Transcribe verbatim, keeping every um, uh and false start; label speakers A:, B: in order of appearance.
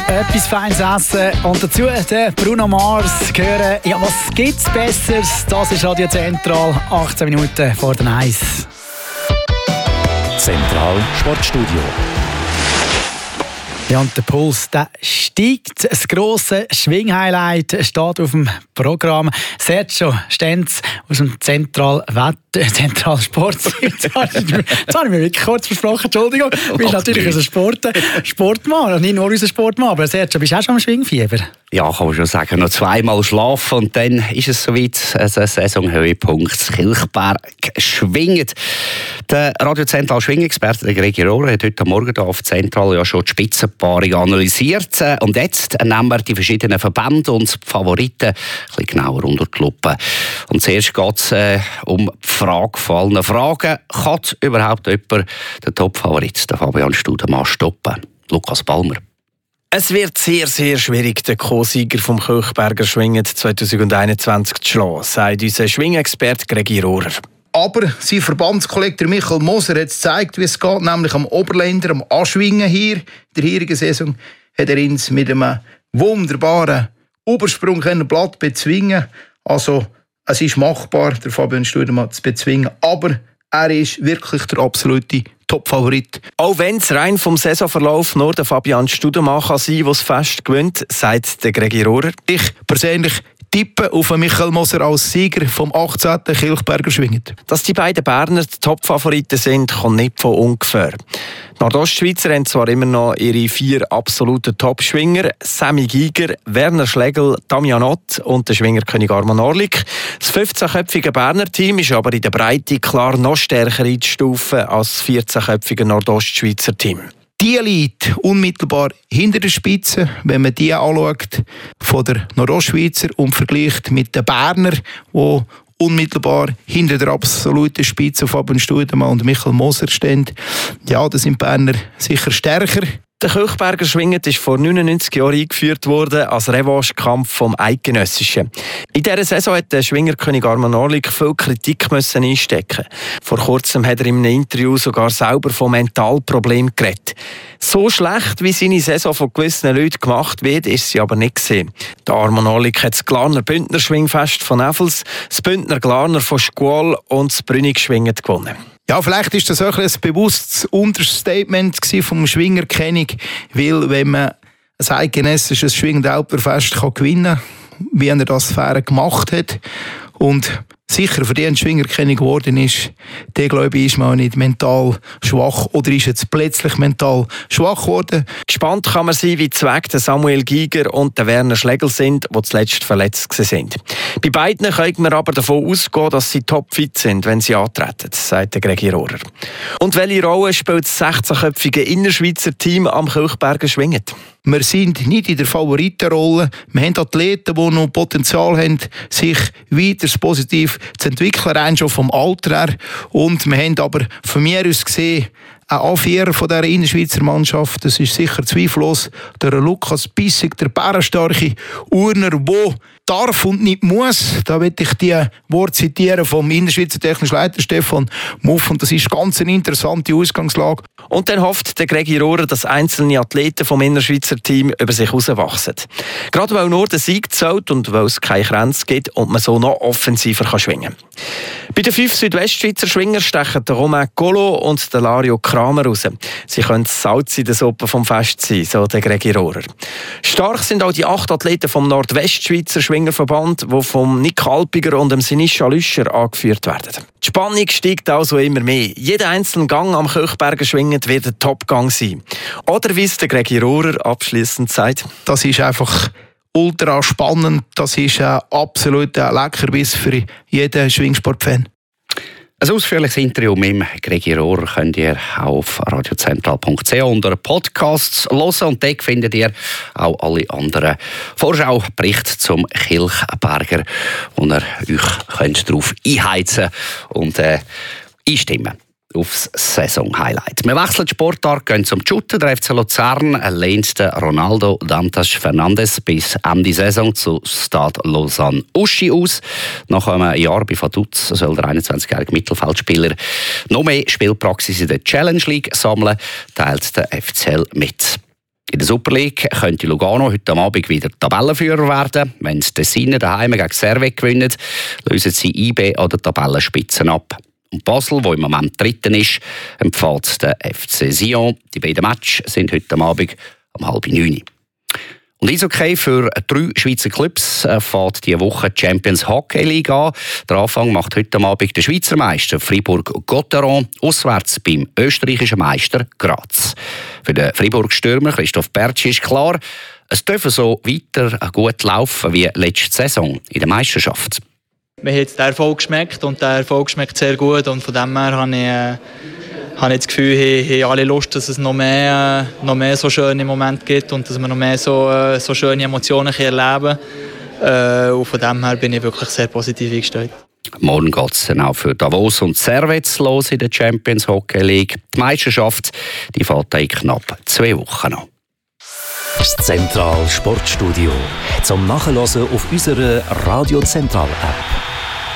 A: etwas Feines essen und dazu den Bruno Mars hören. Ja, was gibt's Besseres? Das ist Radio Zentral, achtzehn Minuten vor den Eis.
B: Zentral Sportstudio.
A: Ja, und der Puls, der steigt. Das grosse Schwinghighlight steht auf dem Programm. Sergio Stenz aus dem Zentral Wetter, Zentral Sport. Jetzt habe ich mir wirklich kurz versprochen, Entschuldigung. Du bist natürlich unser Sport, Sportmann, nicht nur unser Sportmann, aber Sergio, bist du auch schon am Schwingfieber?
C: Ja, kann man schon sagen. Noch zweimal schlafen und dann ist es soweit. Ein Saisonhöhepunkt. Das Kilchberg schwingt. Der Radio Zentral Schwingexperte Gregi Rohrer hat heute Morgen hier auf Zentral ja schon die Spitzenpaarung analysiert. Und jetzt nehmen wir die verschiedenen Verbände und die Favoriten ein bisschen genauer unter die Lupe. Und zuerst geht es äh, um die Frage von allen Fragen. Kann überhaupt jemand den Top-Favorit, den Fabian Studemann, stoppen? Lukas Palmer.
D: Es wird sehr, sehr schwierig, den Co-Sieger vom Kilchberger Schwingen zwanzig einundzwanzig zu schlagen, sagt unser Schwingexperte Gregi Rohrer.
E: Aber sein Verbandskollege Michael Moser hat gezeigt, wie es geht, nämlich am Oberländer, am Anschwingen hier. In der heurigen Saison hat er uns mit einem wunderbaren Übersprung Blatt bezwingen. Also es ist machbar, der Fabian Studemann zu bezwingen, aber er ist wirklich der absolute Top-Favorit.
D: Auch wenn es rein vom Saisonverlauf nur der Fabian Studemann kann sein, der es fest gewinnt, sagt der Gregi Rohrer.
E: Ich persönlich tippe auf Michael Moser als Sieger vom achtzehnten Kilchberger Schwingen.
D: Dass die beiden Berner die Top-Favoriten sind, kommt nicht von ungefähr. Die Nordostschweizer haben zwar immer noch ihre vier absoluten Top-Schwinger: Sammy Giger, Werner Schlegel, Damian Ott und der Schwingerkönig Arman Orlik. Das fünfzehnköpfige Berner Team ist aber in der Breite klar noch stärker einzustufen als das vierzehnköpfige Nordostschweizer Team.
E: Die liegt unmittelbar hinter der Spitze, wenn man die anschaut, von der Nordostschweizer und vergleicht mit den Berner, die unmittelbar hinter der absoluten Spitze Fabian Studemann und Michael Moser stehen. Ja, da sind die Berner sicher stärker.
D: Der Kilchberger Schwingen ist vor neunundneunzig Jahren eingeführt worden als Revanche-Kampf vom Eidgenössischen. In dieser Saison hat der Schwingerkönig Arman Orlik viel Kritik müssen einstecken. Vor kurzem hat er in einem Interview sogar selber von Mentalproblemen geredet. So schlecht, wie seine Saison von gewissen Leuten gemacht wird, ist sie aber nicht gesehen. Der Arman Orlik hat das Glarner Bündner Schwingfest von Neffels, das Bündner Glarner von Scuol und das Brünig Schwingen gewonnen.
E: Ja, vielleicht ist das auch ein bewusstes Understatement vom Schwingerkönig, weil wenn man ein eidgenössisches Schwing-Alperfest gewinnen kann, wie er das fair gemacht hat und sicher verdient Schwingerkönig geworden ist, der glaube ich, ist man auch nicht mental schwach oder ist jetzt plötzlich mental schwach geworden.
D: Gespannt kann man sein, wie Zweck der Samuel Giger und der Werner Schlegel sind, die zuletzt verletzt sind. Bei beiden könnte man aber davon ausgehen, dass sie topfit sind, wenn sie antreten, sagt der Gregi Rohrer. Und welche Rolle spielt das sechzehnköpfige Innerschweizer Team am Kilchberger Schwingen?
E: Wir sind nicht in der Favoritenrolle. Wir haben Athleten, die noch Potenzial haben, sich weiter positiv zu entwickeln, rein schon vom Alter her. Und wir haben aber von mir aus gesehen ein Anführer von dieser Innerschweizer Mannschaft. Das ist sicher zweifellos der Lukas Bissig, der bärenstarke Urner, der darf und nicht muss. Da will ich die Worte zitieren vom Innerschweizer technischen Leiter Stefan Muff. Und das ist ganz eine interessante Ausgangslage.
D: Und dann hofft der Gregi Rohrer, dass einzelne Athleten vom Innerschweizer Team über sich herauswachsen. Gerade weil nur der Sieg zählt und weil es keine Grenze gibt und man so noch offensiver kann schwingen. Bei den fünf Südwestschweizer Schwinger stechen der Romain Colo und der Lario Kramer raus. Sie können das Salz in der Suppe vom Fest sein, so der Gregi Rohrer. Stark sind auch die acht Athleten vom Nordwestschweizer Schwingerverband, die vom Nick Alpiger und dem Sinischa Lüscher angeführt werden. Die Spannung steigt also immer mehr. Jeder einzelne Gang am Kilchberger Schwingen wird ein Top-Gang sein. Oder wie es der Gregi Rohrer abschliessend sagt:
E: Das ist einfach ultra spannend. Das ist ein absoluter Leckerbiss für jeden Schwingsportfan.
C: Ein ausführliches Interview mit Gregi Rohrer könnt ihr auf radiozentral punkt c h unter Podcasts hören. Und dort findet ihr auch alle anderen Vorschauberichte zum Kilchberger, wo ihr euch könnt darauf einheizen und äh, einstimmen aufs Saison-Highlight. Wir wechseln die Sportart, gehen zum Shooten. Der F C Luzern lehnt Ronaldo Dantas Fernandes bis Ende Saison zu Stade Lausanne Uschi aus. Nach einem Jahr bei Vaduz soll der einundzwanzigjährige Mittelfeldspieler noch mehr Spielpraxis in der Challenge League sammeln, teilt der F C L mit. In der Super League könnte Lugano heute Abend wieder Tabellenführer werden. Wenn die Tessiner daheim gegen Servette gewinnen, lösen sie I B an der Tabellenspitze ab. Und Basel, wo im Moment Dritten ist, empfiehlt der F C Sion. Die beiden Matches sind heute Abend um halb neun. Und Eishockey für drei Schweizer Clubs fährt diese Woche die Champions Hockey League an. Der Anfang macht heute Abend der Schweizer Meister Fribourg-Gotteron auswärts beim österreichischen Meister Graz. Für den Fribourg-Stürmer Christoph Bertschi ist klar, es dürfen so weiter gut laufen wie letzte Saison in der Meisterschaft.
B: Mir hat der Erfolg geschmeckt und der Erfolg schmeckt sehr gut und von dem her habe ich, äh, habe ich das Gefühl, ich habe alle Lust, dass es noch mehr, noch mehr so schöne Momente gibt und dass wir noch mehr so, äh, so schöne Emotionen erleben können. Äh, und von dem her bin ich wirklich sehr positiv eingestellt.
C: Morgen geht es dann auch für Davos und Servette los in der Champions Hockey League. Die Meisterschaft die fährt in knapp zwei Wochen an.
F: Das Zentral Sportstudio zum Nachhören auf unserer Radio Zentral App.